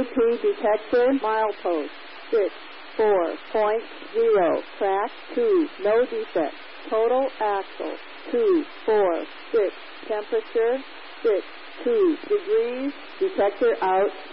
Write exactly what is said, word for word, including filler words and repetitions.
P detector, milepost, six, four point zero, track two, no defect, total axle, two, four, six, temperature, six, two degrees, detector out.